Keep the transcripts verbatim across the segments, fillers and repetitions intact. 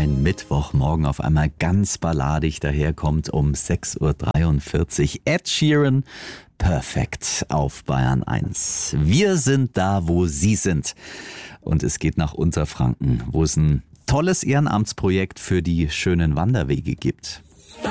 ein Mittwochmorgen auf einmal ganz balladig daherkommt um sechs Uhr dreiundvierzig. Ed Sheeran, perfekt auf Bayern eins. Wir sind da, wo Sie sind. Und es geht nach Unterfranken, wo es ein tolles Ehrenamtsprojekt für die schönen Wanderwege gibt.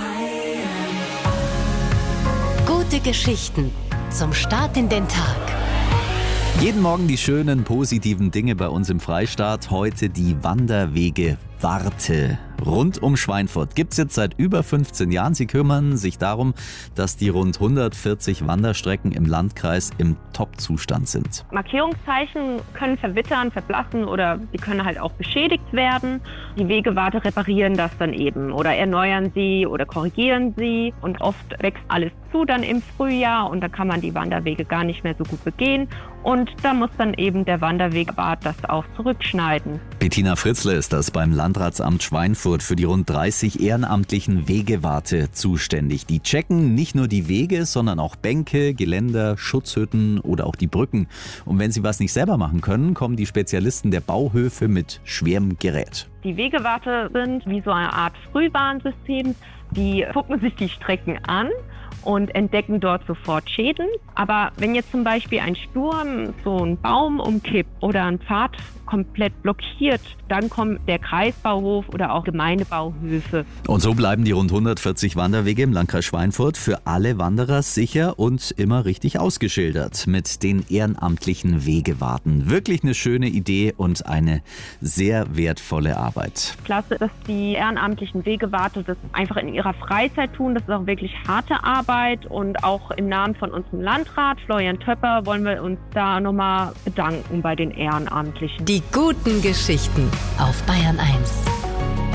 Gute Geschichten zum Start in den Tag. Jeden Morgen die schönen, positiven Dinge bei uns im Freistaat. Heute die Wanderwege-Warte. Rund um Schweinfurt gibt es jetzt seit über fünfzehn Jahren. Sie kümmern sich darum, dass die rund hundertvierzig Wanderstrecken im Landkreis im Top-Zustand sind. Markierungszeichen können verwittern, verblassen oder sie können halt auch beschädigt werden. Die Wegewarte reparieren das dann eben oder erneuern sie oder korrigieren sie. Und oft wächst alles zu dann im Frühjahr und da kann man die Wanderwege gar nicht mehr so gut begehen. Und da muss dann eben der Wanderwegwart das auch zurückschneiden. Bettina Fritzle ist das beim Landratsamt Schweinfurt für die rund dreißig ehrenamtlichen Wegewarte zuständig. Die checken nicht nur die Wege, sondern auch Bänke, Geländer, Schutzhütten oder auch die Brücken. Und wenn sie was nicht selber machen können, kommen die Spezialisten der Bauhöfe mit schwerem Gerät. Die Wegewarte sind wie so eine Art Frühwarnsystem. Die gucken sich die Strecken an und entdecken dort sofort Schäden. Aber wenn jetzt zum Beispiel ein Sturm so einen Baum umkippt oder ein Pfad komplett blockiert, dann kommt der Kreisbauhof oder auch Gemeindebauhöfe. Und so bleiben die rund hundertvierzig Wanderwege im Landkreis Schweinfurt für alle Wanderer sicher und immer richtig ausgeschildert mit den ehrenamtlichen Wegewarten. Wirklich eine schöne Idee und eine sehr wertvolle Arbeit. Klasse, dass die ehrenamtlichen Wegewarte das einfach in ihrer Freizeit tun. Das ist auch wirklich harte Arbeit und auch im Namen von unserem Landrat Florian Töpper wollen wir uns da nochmal bedanken bei den Ehrenamtlichen. Die guten Geschichten auf Bayern eins.